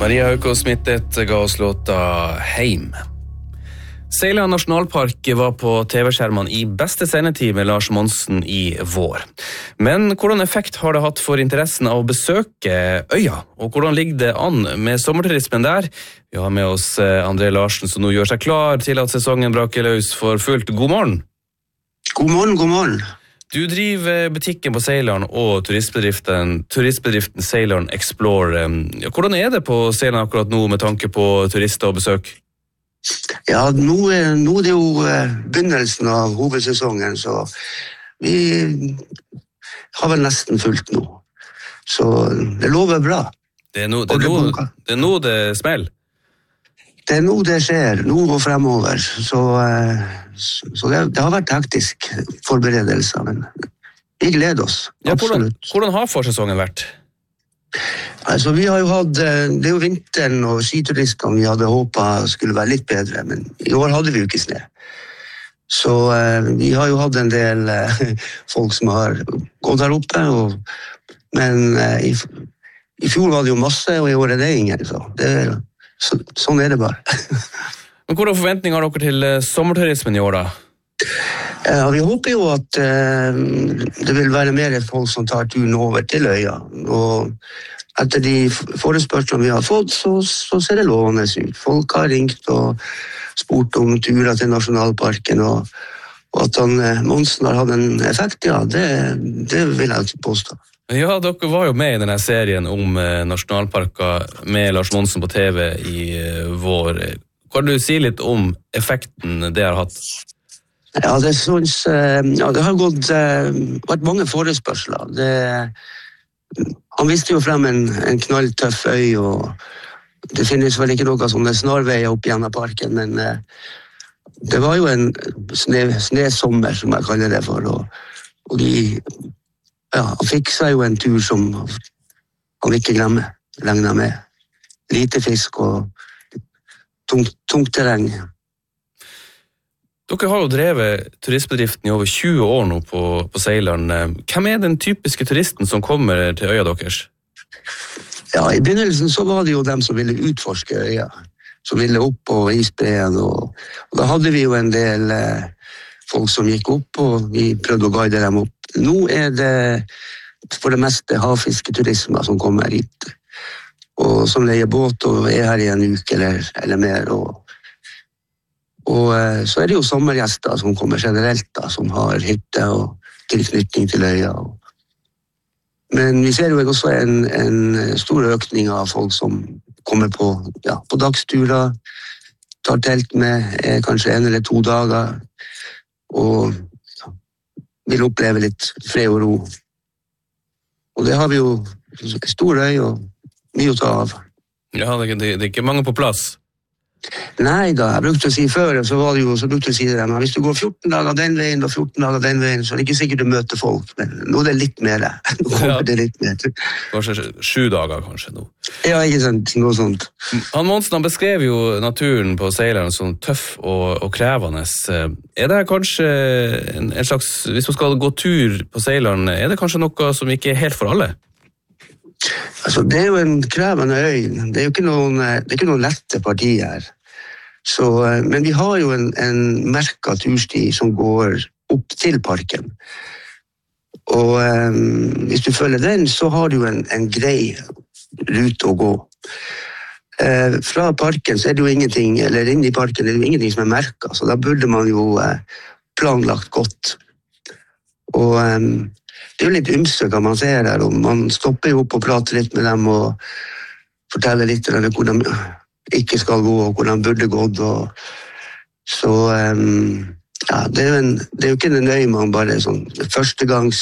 Maria Haukås Smittet ga oss låta Heim. Seila nasjonalpark var på TV-skjermene i beste sendetid med Lars Monsen i vår. Men hvordan effekt har det hatt for interessen av å besøke øya? Og hvordan ligger det an med sommerturismen der? Vi har med oss André Larsen, som nå gjør seg klar til at sesongen braker løs for fullt. God morgen! God morgen, god morgen. Du driver butikken på Seilaren og turistbedriften Seilaren Explore. Hvordan er det på Seilaren akkurat nå med tanke på turister og besøk? Ja, nå er det jo begynnelsen av hovedsesongen, så vi har vel nesten fullt nå. Så det lover bra. Det er nå det smeller? Det er nå det skjer, nå og fremover. Så det har vært hektisk forberedelser, men vi gleder oss, absolutt. Ja, hvordan har forsesongen vært? Altså, vi har jo hatt, det er jo vinteren og skituristene vi hadde håpet skulle være litt bedre, men i år hadde vi jo ikke snø. Så vi har jo hatt en del folk som har gått her oppe, men i fjor var det jo masse, og i år er det ingen, sånn er det bare. Men hvordan forventninger har dere til sommerturismen i år da? Ja, vi håper jo at det vil være mer folk som tar turen over til øya, og etter de forespørslene vi har fått, så ser det lovende ut. Folk har ringt og spurt om turer til nasjonalparken, og at Monsen har hatt en effekt, ja, det vil jeg ikke påstå. Ja, dere var jo med i denne serien om nasjonalparker med Lars Monsen på TV i vår. Kan du si litt om effekten det har hatt? Ja, det har vært mange forespørsler. Han viste jo frem en knalltøff øy, og det finnes vel ikke noe som det snarveier opp gjennom parken, men det var jo en snesommer, som jeg kaller det for, og han fikk seg jo en tur som han ikke glemmer, regner med. Lite fisk og tungt terreng. Dere har jo drevet turistbedriften i over 20 år nå på Seilaren. Hvem er den typiske turisten som kommer til øya deres? Ja, i begynnelsen så var det jo dem som ville utforske øya, som ville opp på isbreen, og da hadde vi jo en del folk som gikk opp, og vi prøvde å guide dem opp. Nå er det for det meste havfisketurisme som kommer hit, og som leier båt og er her i en uke eller mer, og så er det jo sommergjester som kommer generelt da, som har hytte og tilknytning til øya. Men vi ser jo også en stor økning av folk som kommer på dagsturer, tar telt med kanskje 1 eller 2 dager, og vil oppleve litt fred og ro. Og det har vi jo stor øy og mye å ta av. Ja, det er ikke mange på plass. Nei da, jeg brukte å si før, så brukte jeg å si det, men hvis du går 14 dager den veien og 14 dager den veien, så er det ikke sikkert du møter folk, men nå er det litt mer. Nå kommer det litt mer. Kanskje 7 dager kanskje nå. Ja, ikke sant, noe sånt. Han Monsen beskrev jo naturen på Seilaren som tøff og krevende. Er det kanskje en slags, hvis man skal gå tur på Seilaren, er det kanskje noe som ikke er helt for alle? Altså, det er jo en krevende øy. Det er jo ikke noen lette parti her. Men vi har jo en merket tursti som går opp til parken. Og hvis du følger den, så har du en grei rute å gå. Fra parken så er det jo ingenting, eller inne i parken er det jo ingenting som er merket, så da burde man jo planlagt godt. Og det er jo litt ymse hva man ser der, og man stopper jo opp og prater litt med dem og forteller litt om hvor de ikke skal gå og hvor de burde gått. Så det er jo ikke en øy man bare sånn førstegangs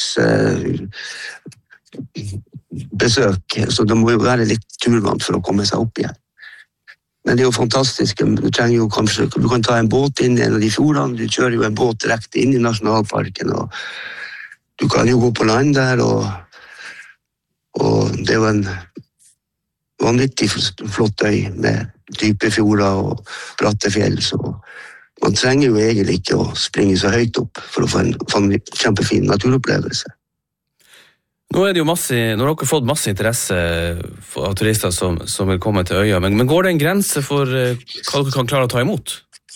besøk, så det må jo være litt turvant for å komme seg opp igjen. Men det er jo fantastisk, du kan ta en båt inn i en av de fjordene, du kjører jo en båt direkte inn i nasjonalparken, og du kan jo gå på land der, og det er jo en vanvittig flott øy med dype fjorder og bratte fjell, så man trenger jo egentlig ikke å springe så høyt opp for å få en kjempefin naturopplevelse. Nå er det jo nå har dere fått masse interesse av turister som vil komme til øya, men går det en grense for hva dere kan klare å ta imot?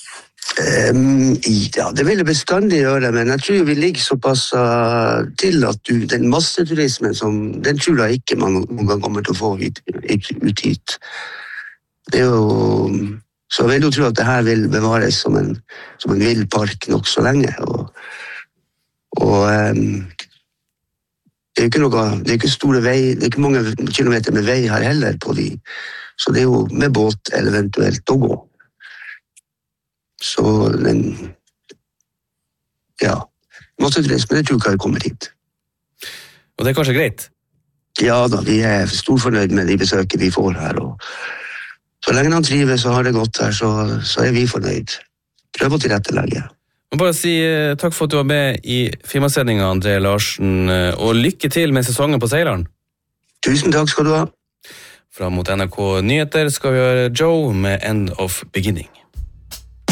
Ja, det vil jeg bestandig gjøre, men jeg tror vi ligger såpass til at den masseturismen, den tror jeg ikke man noen gang kommer til å få ut hit. Det er jo, så jeg vil jo tro at det her vil bevares som en vill park nok så lenge, og det er ikke store vei, det er ikke mange kilometer med vei her heller på de, så det er jo med båt eller eventuelt å gå. Så masseturisme, det tror jeg kommer hit. Og det er kanskje greit? Ja da, vi er storfornøyd med de besøkene vi får her, og så lenge han trives og har det godt her, så er vi fornøyd. Prøv å tilrettelegge. Jeg må bare si takk for at du var med i Finnmarkssendingen, André Larsen, og lykke til med sesongen på Seilaren. Tusen takk skal du ha. Fra mot NRK Nyheter skal vi høre Joe med End of Beginning.